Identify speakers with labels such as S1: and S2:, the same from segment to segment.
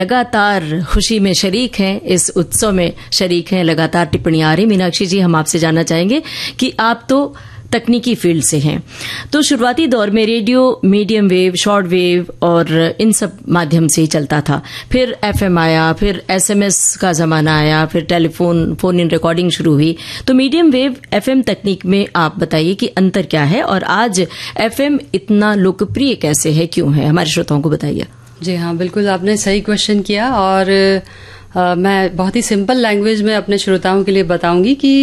S1: लगातार खुशी में शरीक हैं, इस उत्सव में शरीक हैं, लगातार टिप्पणियां आ रही। मीनाक्षी जी, हम आपसे जानना चाहेंगे कि आप तो तकनीकी फील्ड से हैं, तो शुरुआती दौर में radio medium wave, short wave और इन सब माध्यम से ही चलता था। फिर एफएम आया, फिर एसएमएस का जमाना आया, फिर टेलीफोन फोन इन रिकॉर्डिंग शुरू हुई। तो मीडियम वेव एफएम तकनीक में आप बताइए कि अंतर क्या है और आज एफएम इतना लोकप्रिय कैसे है, क्यों है, हमारे श्रोताओं को बताइए।
S2: जी हाँ, बिल्कुल आपने सही क्वेश्चन किया और मैं बहुत ही सिंपल लैंग्वेज में अपने श्रोताओं के लिए बताऊंगी कि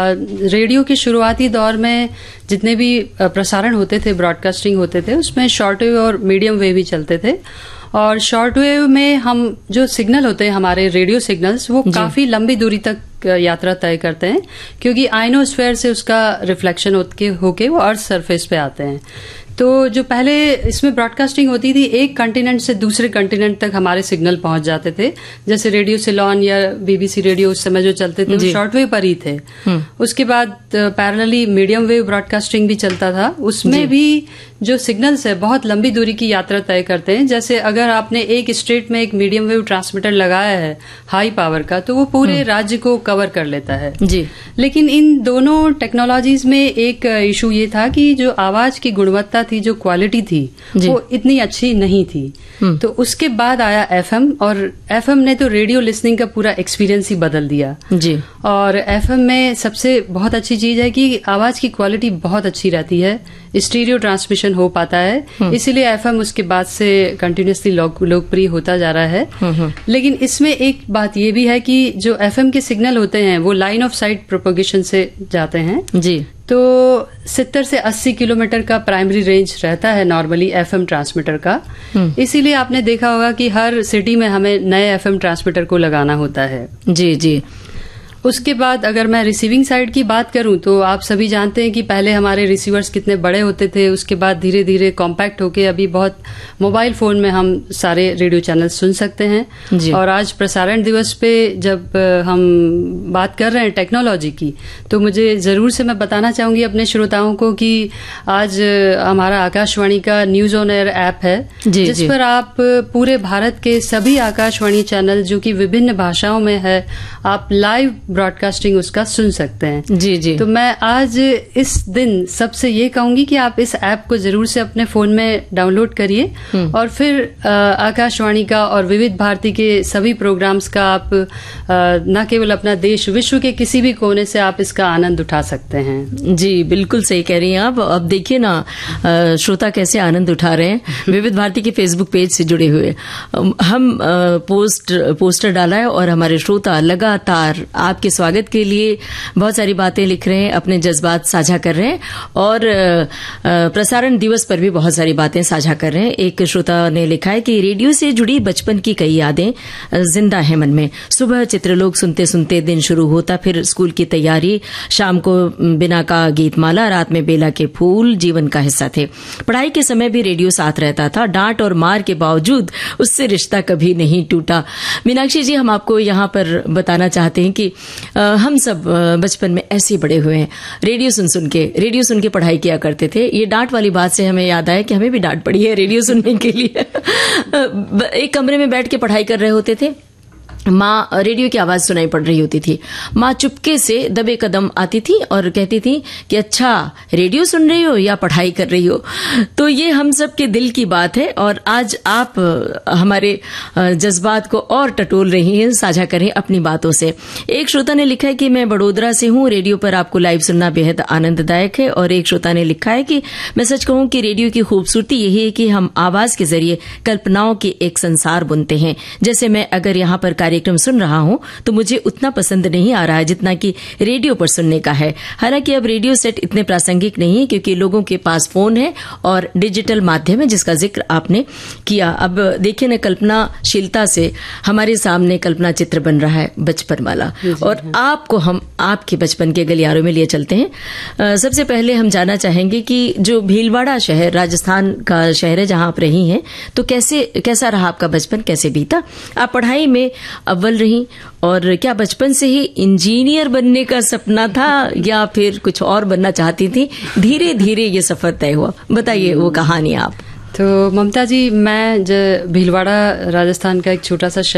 S2: रेडियो के शुरुआती दौर में जितने भी प्रसारण होते थे, ब्रॉडकास्टिंग होते थे, उसमें शॉर्ट वेव और मीडियम वेव ही चलते थे। और शॉर्ट वेव में हम जो सिग्नल होते हैं, हमारे रेडियो सिग्नल्स, वो काफी लंबी दूरी तक यात्रा तय करते हैं, क्योंकि आयनोस्फेयर से उसका रिफ्लेक्शन होके वो अर्थ सरफेस पे आते हैं। तो जो पहले इसमें ब्रॉडकास्टिंग होती थी, एक कॉन्टिनेंट से दूसरे कॉन्टिनेंट तक हमारे सिग्नल पहुंच जाते थे। जैसे रेडियो सिलोन या बीबीसी रेडियो उस समय जो चलते थे, वो शॉर्ट वेव पर ही थे। उसके बाद पैरेलली मीडियम वेव ब्रॉडकास्टिंग भी चलता था। उसमें भी जो सिग्नल्स है बहुत लंबी दूरी की यात्रा तय करते हैं। जैसे अगर आपने एक स्टेट में एक मीडियम वेव ट्रांसमीटर लगाया है हाई पावर का, तो वो पूरे राज्य को कवर कर लेता है जी। लेकिन इन दोनों टेक्नोलॉजीज में एक इशू ये था कि जो आवाज की गुणवत्ता थी, जो क्वालिटी थी, वो इतनी अच्छी नहीं थी। तो उसके बाद आया एफएम, और एफएम ने तो रेडियो लिसनिंग का पूरा एक्सपीरियंस ही बदल दिया जी। और एफएम में सबसे बहुत अच्छी चीज है कि आवाज की क्वालिटी बहुत अच्छी रहती है, स्टीरियो ट्रांसमिशन हो पाता है, इसीलिए एफएम उसके बाद से कंटिन्यूसली लोकप्रिय होता जा रहा है। लेकिन इसमें एक बात ये भी है कि जो एफएम के सिग्नल होते हैं वो लाइन ऑफ साइट प्रोपोगेशन से जाते हैं जी। तो 70 से 80 किलोमीटर का प्राइमरी रेंज रहता है नॉर्मली एफएम ट्रांसमीटर का। इसीलिए आपने देखा होगा कि हर सिटी में हमें नए एफएम ट्रांसमीटर को लगाना होता है जी जी। उसके बाद अगर मैं रिसीविंग साइड की बात करूं, तो आप सभी जानते हैं कि पहले हमारे रिसीवर्स कितने बड़े होते थे। उसके बाद धीरे धीरे कॉम्पैक्ट होके अभी बहुत मोबाइल फोन में हम सारे रेडियो चैनल सुन सकते हैं। और आज प्रसारण दिवस पे जब हम बात कर रहे हैं टेक्नोलॉजी की, तो मुझे जरूर से मैं बताना चाहूंगी अपने श्रोताओं को कि आज हमारा आकाशवाणी का न्यूज ऑन एयर ऐप है, जिस पर आप पूरे भारत के सभी आकाशवाणी चैनल जो कि विभिन्न भाषाओं में है, आप लाइव ब्रॉडकास्टिंग उसका सुन सकते हैं जी जी। तो मैं आज इस दिन सबसे ये कहूंगी कि आप इस ऐप को जरूर से अपने फोन में डाउनलोड करिए और फिर आकाशवाणी का और विविध भारती के सभी प्रोग्राम्स का आप न केवल अपना देश, विश्व के किसी भी कोने से आप इसका आनंद उठा सकते हैं
S1: जी। बिल्कुल सही कह रही हैं आप। अब देखिए ना श्रोता कैसे आनंद उठा रहे हैं, विविध भारती के फेसबुक पेज से जुड़े हुए हम पोस्टर डाला है और हमारे श्रोता लगातार आपके स्वागत के लिए बहुत सारी बातें लिख रहे हैं, अपने जज्बात साझा कर रहे हैं और प्रसारण दिवस पर भी बहुत सारी बातें साझा कर रहे हैं। एक श्रोता ने लिखा है कि रेडियो से जुड़ी बचपन की कई यादें जिंदा है मन में। सुबह चित्रलोक सुनते सुनते दिन शुरू होता, फिर स्कूल की तैयारी, शाम को बिना का गीतमाला, रात में बेला के फूल जीवन का हिस्सा थे। पढ़ाई के समय भी रेडियो साथ रहता था, डांट और मार के बावजूद उससे रिश्ता कभी नहीं टूटा। मीनाक्षी जी, हम आपको यहाँ पर बताना चाहते हैं कि हम सब बचपन में ऐसे बड़े हुए हैं, रेडियो सुन के पढ़ाई किया करते थे। ये डांट वाली बात से हमें याद आया कि हमें भी डांट पड़ी है रेडियो सुनने के लिए। एक कमरे में बैठ के पढ़ाई कर रहे होते थे, माँ रेडियो की आवाज सुनाई पड़ रही होती थी, माँ चुपके से दबे कदम आती थी और कहती थी कि अच्छा रेडियो सुन रही हो या पढ़ाई कर रही हो। तो ये हम सब के दिल की बात है और आज आप हमारे जज्बात को और टटोल रही हैं, साझा करें अपनी बातों से। एक श्रोता ने लिखा है कि मैं बड़ोदरा से हूँ, रेडियो पर आपको लाइव सुनना बेहद आनंददायक है। और एक श्रोता ने लिखा है कि मैं सच कहूँ कि रेडियो की खूबसूरती यही है कि हम आवाज के जरिए कल्पनाओं के एक संसार बुनते हैं। जैसे मैं अगर यहाँ पर कार्यक्रम सुन रहा हूं तो मुझे उतना पसंद नहीं आ रहा है जितना कि रेडियो पर सुनने का है। हालांकि अब रेडियो सेट इतने प्रासंगिक नहीं है क्योंकि लोगों के पास फोन है और डिजिटल माध्यम है, जिसका जिक्र आपने किया। अब देखिए न, कल्पनाशीलता से हमारे सामने कल्पना चित्र बन रहा है बचपन वाला, और आपको हम आपके बचपन के गलियारों में लिए चलते हैं। सबसे पहले हम जानना चाहेंगे कि जो भीलवाड़ा शहर राजस्थान का शहर है जहां आप रही हैं, तो कैसा रहा आपका बचपन, कैसे बीता? आप पढ़ाई में अव्वल रही और क्या बचपन से ही इंजीनियर बनने का सपना था या फिर कुछ और बनना चाहती थी? धीरे धीरे ये सफर तय हुआ, बताइए वो कहानी आप।
S2: तो ममता जी, मैं भीलवाड़ा राजस्थान का एक छोटा सा